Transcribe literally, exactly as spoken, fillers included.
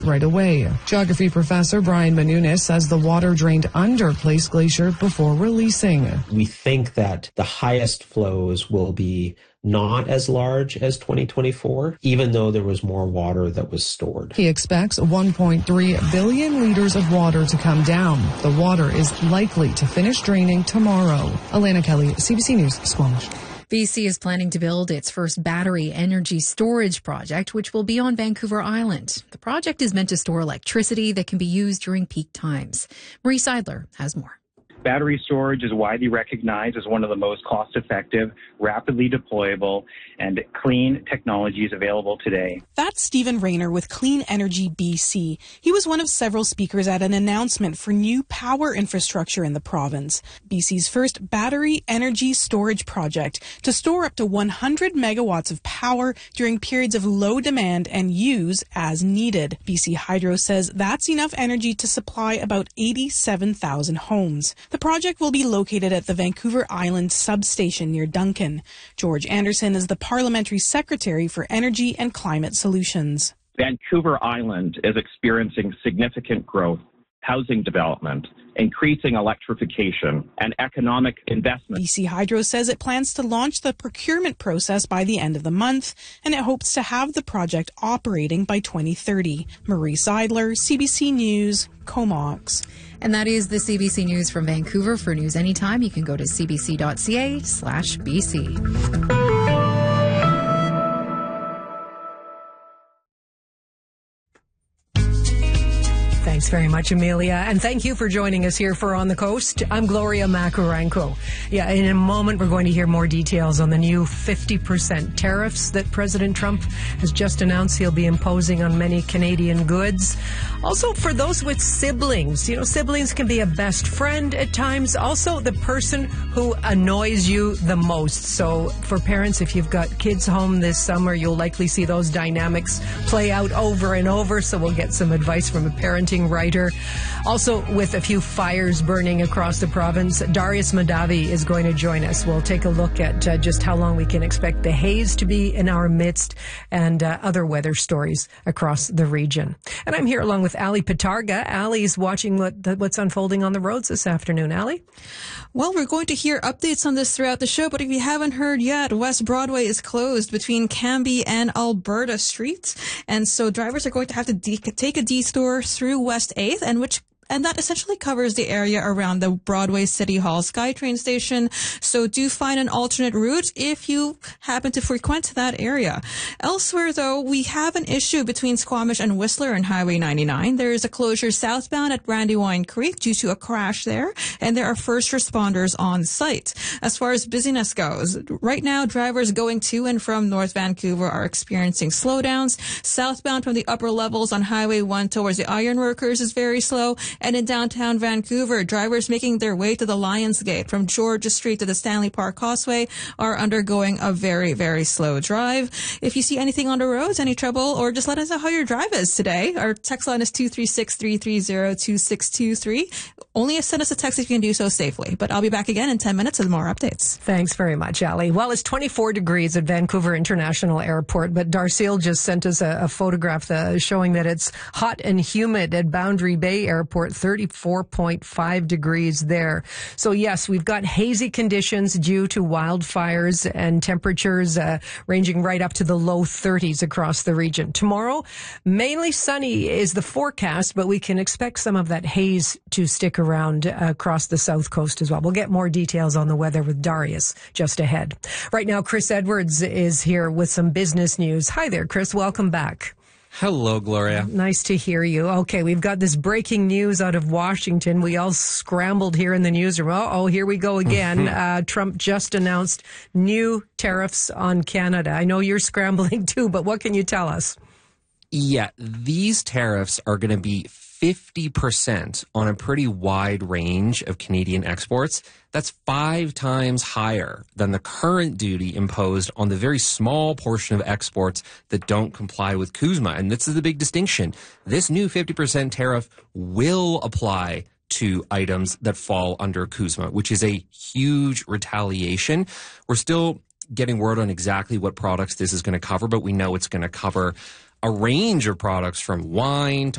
right away. Geography professor Brian Menounis says the water drained under Place Glacier before releasing. We think that the highest flows will be not as large as twenty twenty-four, even though there was more water that was stored. He expects one point three billion liters of water to come down. The water is likely to finish draining tomorrow. Elena Kelly, C B C News, Squamish. B C is planning to build its first battery energy storage project, which will be on Vancouver Island. The project is meant to store electricity that can be used during peak times. Marie Seidler has more. Battery storage is widely recognized as one of the most cost-effective, rapidly deployable, and clean technologies available today. That's Stephen Rayner with Clean Energy B C. He was one of several speakers at an announcement for new power infrastructure in the province. B C's first battery energy storage project to store up to one hundred megawatts of power during periods of low demand and use as needed. B C Hydro says that's enough energy to supply about eighty-seven thousand homes. The project will be located at the Vancouver Island substation near Duncan. George Anderson is the Parliamentary Secretary for Energy and Climate Solutions. Vancouver Island is experiencing significant growth, housing development, increasing electrification, and economic investment. B C Hydro says it plans to launch the procurement process by the end of the month, and it hopes to have the project operating by twenty thirty. Marie Seidler, C B C News, Comox. And that is the C B C News from Vancouver. For news anytime, you can go to cbc.ca slash BC. Thanks very much, Amelia. And thank you for joining us here for On the Coast. I'm Gloria Macarenko. Yeah, in a moment, we're going to hear more details on the new fifty percent tariffs that President Trump has just announced he'll be imposing on many Canadian goods. Also, for those with siblings, you know, siblings can be a best friend at times. Also, the person who annoys you the most. So for parents, if you've got kids home this summer, you'll likely see those dynamics play out over and over. So we'll get some advice from a parenting writer. Also, with a few fires burning across the province, Darius Madavi is going to join us. We'll take a look at uh, just how long we can expect the haze to be in our midst and uh, other weather stories across the region. And I'm here along with Ali Patarga. Ali's watching what, the, what's unfolding on the roads this afternoon. Ali? Well, we're going to hear updates on this throughout the show, but if you haven't heard yet, West Broadway is closed between Cambie and Alberta Streets. And so drivers are going to have to de- take a detour through West eighth, and which And that essentially covers the area around the Broadway City Hall SkyTrain station. So do find an alternate route if you happen to frequent that area. Elsewhere, though, we have an issue between Squamish and Whistler and Highway ninety-nine. There is a closure southbound at Brandywine Creek due to a crash there, and there are first responders on site. As far as busyness goes, right now, drivers going to and from North Vancouver are experiencing slowdowns. Southbound from the upper levels on Highway one towards the Ironworkers is very slow. And in downtown Vancouver, drivers making their way to the Lions Gate from Georgia Street to the Stanley Park Causeway are undergoing a very, very slow drive. If you see anything on the roads, any trouble, or just let us know how your drive is today. Our text line is two three six, three three zero, two six two three. Only send us a text if you can do so safely. But I'll be back again in ten minutes with more updates. Thanks very much, Ali. Well, it's twenty-four degrees at Vancouver International Airport, but Darcille just sent us a, a photograph uh, showing that it's hot and humid at Boundary Bay Airport, thirty-four point five degrees there. So yes, we've got hazy conditions due to wildfires and temperatures uh, ranging right up to the low thirties across the region. Tomorrow, mainly sunny is the forecast, but we can expect some of that haze to stick around uh, across the south coast as well. We'll get more details on the weather with Darius just ahead. Right now, Chris Edwards is here with some business news. Hi there, Chris. Welcome back. Hello, Gloria. Nice to hear you. Okay, we've got this breaking news out of Washington. We all scrambled here in the newsroom. Oh, here we go again. uh, Trump just announced new tariffs on Canada. I know you're scrambling too, but what can you tell us? Yeah, these tariffs are going to be fifty percent on a pretty wide range of Canadian exports. That's five times higher than the current duty imposed on the very small portion of exports that don't comply with CUSMA. And this is the big distinction. This new fifty percent tariff will apply to items that fall under CUSMA, which is a huge retaliation. We're still getting word on exactly what products this is going to cover, but we know it's going to cover a range of products from wine to